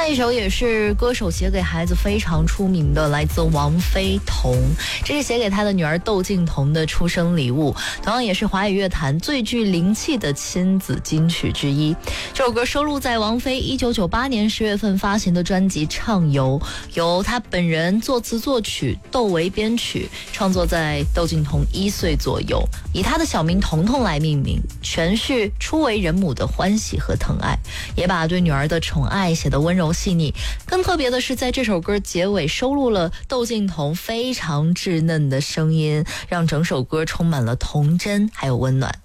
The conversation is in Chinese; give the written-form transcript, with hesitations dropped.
下一首也是歌手写给孩子非常出名的，来自王菲彤，这是写给她的女儿窦靖童的出生礼物，同样也是华语乐坛最具灵气的亲子金曲之一。这首歌收录在王菲1998年10月份发行的专辑《畅游》，由她本人作词作曲，窦唯编曲，创作在窦靖童1岁左右，以她的小名彤彤来命名，诠释初为人母的欢喜和疼爱，也把对女儿的宠爱写得温柔细腻。更特别的是，在这首歌结尾收录了窦靖童非常稚嫩的声音，让整首歌充满了童真还有温暖。